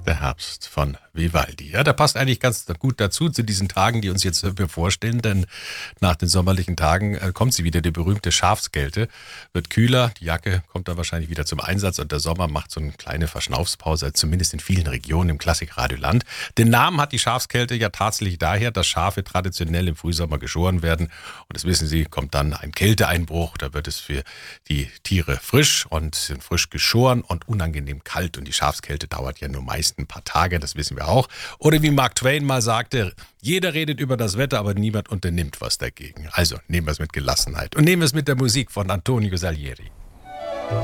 der Herbst von Vivaldi. Ja, der passt eigentlich ganz gut dazu, zu diesen Tagen, die uns jetzt bevorstehen, denn nach den sommerlichen Tagen kommt sie wieder, die berühmte Schafskälte. Wird kühler, die Jacke kommt dann wahrscheinlich wieder zum Einsatz und der Sommer macht so eine kleine Verschnaufspause, zumindest in vielen Regionen im Klassikradioland. Den Namen hat die Schafskälte ja tatsächlich daher, dass Schafe traditionell im Frühsommer geschoren werden und das wissen Sie, kommt dann ein Kälteeinbruch, da wird es für die Tiere frisch und sind frisch geschoren und unangenehm kalt und die Schafskälte dauert ja nur meist ein paar Tage, das wissen wir auch. Oder wie Mark Twain mal sagte, jeder redet über das Wetter, aber niemand unternimmt was dagegen. Also nehmen wir es mit Gelassenheit und nehmen wir es mit der Musik von Antonio Salieri.